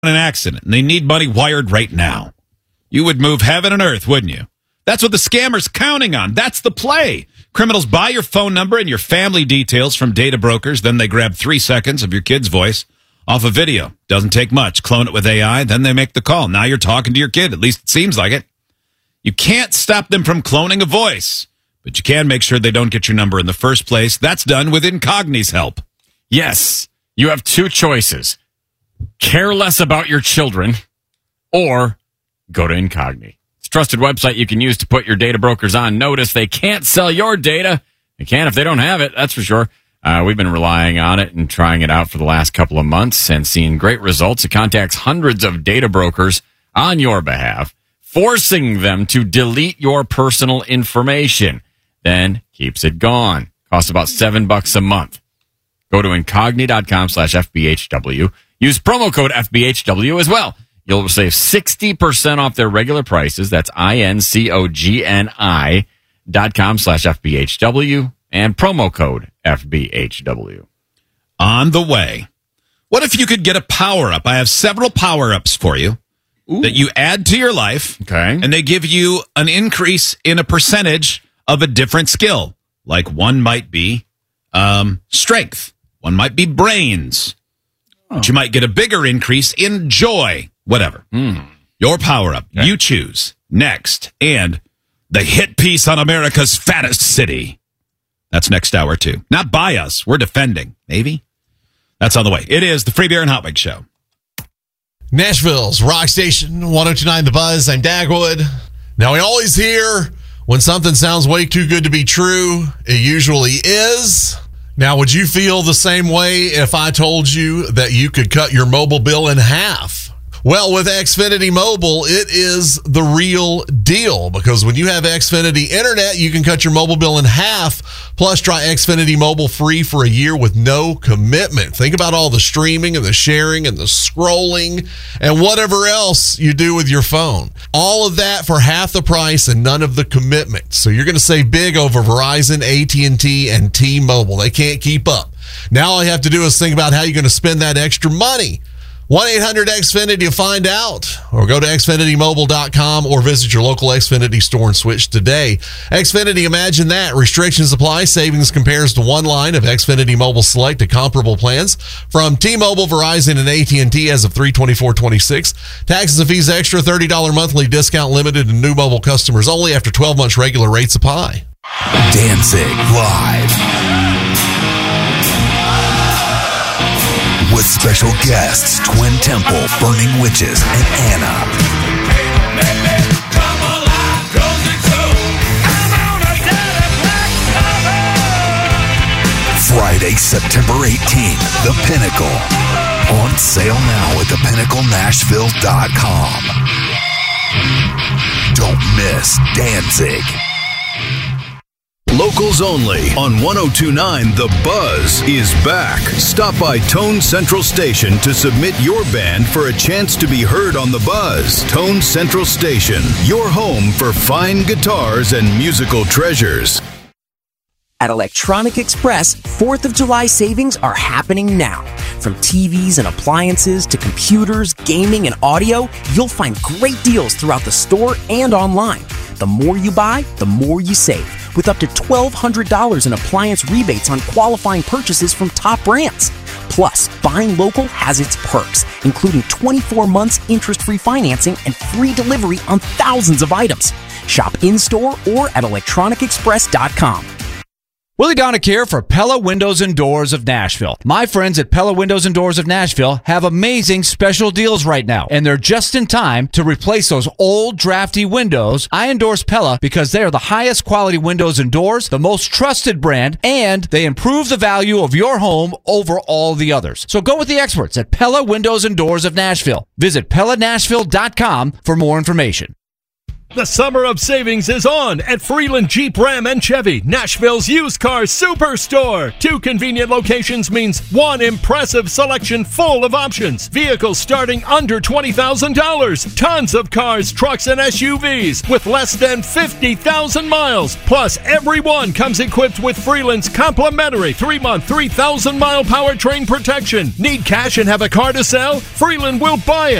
an accident and they need money wired right now. You would move heaven and earth, wouldn't you? That's what the scammer's counting on. That's the play. Criminals buy your phone number and your family details from data brokers. Then they grab 3 seconds of your kid's voice off a video. Doesn't take much. Clone it with AI. Then they make the call. Now you're talking to your kid. At least it seems like it. You can't stop them from cloning a voice, but you can make sure they don't get your number in the first place. That's done with Incogni's help. Yes, you have 2 choices. Care less about your children or go to Incogni. It's a trusted website you can use to put your data brokers on notice. They can't sell your data. They can if they don't have it, that's for sure. We've been relying on it and trying it out for the last couple of months and seeing great results. It contacts hundreds of data brokers on your behalf, forcing them to delete your personal information, then keeps it gone. Costs about $7 a month. Go to incogni.com/FBHW. Use promo code FBHW as well. You'll save 60% off their regular prices. That's incogni.com/FBHW and promo code FBHW. On the way. What if you could get a power-up? I have several power-ups for you. Ooh. That you add to your life. Okay. And they give you an increase in a percentage of a different skill. Like one might be strength. One might be brains. Oh. But you might get a bigger increase in joy. Whatever. Your power-up. Okay. You choose. Next. And the hit piece on America's fattest city. That's next hour, too. Not by us. We're defending. Maybe. That's on the way. It is the Free Beer and Hot Wings Show. Nashville's Rock Station, 102.9 The Buzz. I'm Dagwood. Now, we always hear when something sounds way too good to be true, it usually is. Now, would you feel the same way if I told you that you could cut your mobile bill in half? Well, with Xfinity Mobile, it is the real deal because when you have Xfinity Internet, you can cut your mobile bill in half. Plus, try Xfinity Mobile free for a year with no commitment. Think about all the streaming and the sharing and the scrolling and whatever else you do with your phone. All of that for half the price and none of the commitment. So you're going to save big over Verizon, AT&T, and T-Mobile. They can't keep up. Now all you have to do is think about how you're going to spend that extra money. 1-800-XFINITY to find out, or go to xfinitymobile.com or visit your local Xfinity store and switch today. Xfinity, imagine that. Restrictions apply. Savings compares to one line of Xfinity Mobile Select to comparable plans from T-Mobile, Verizon, and AT&T as of 3/24/26. Taxes and fees extra, $30 monthly discount limited to new mobile customers only after 12 months regular rates apply. Danzig live. With special guests, Twin Temple, Burning Witches, and Anna. Friday, September 18th, The Pinnacle. On sale now at thepinnaclenashville.com. Don't miss Danzig. Locals only on 102.9 The Buzz is back. Stop by Tone Central Station to submit your band for a chance to be heard on The Buzz. Tone Central Station, your home for fine guitars and musical treasures. At Electronic Express, 4th of July savings are happening now. From TVs and appliances to computers, gaming, and audio, you'll find great deals throughout the store and online. The more you buy, the more you save, with up to $1,200 in appliance rebates on qualifying purchases from top brands. Plus, buying local has its perks, including 24 months interest-free financing and free delivery on thousands of items. Shop in-store or at electronicexpress.com. Willie Donick here for Pella Windows and Doors of Nashville. My friends at Pella Windows and Doors of Nashville have amazing special deals right now, and they're just in time to replace those old drafty windows. I endorse Pella because they are the highest quality windows and doors, the most trusted brand, and they improve the value of your home over all the others. So go with the experts at Pella Windows and Doors of Nashville. Visit PellaNashville.com for more information. The summer of savings is on at Freeland Jeep, Ram, and Chevy, Nashville's used car superstore. 2 convenient locations means 1 impressive selection full of options. Vehicles starting under $20,000. Tons of cars, trucks, and SUVs with less than 50,000 miles. Plus, everyone comes equipped with Freeland's complimentary 3-month, 3,000-mile powertrain protection. Need cash and have a car to sell? Freeland will buy it.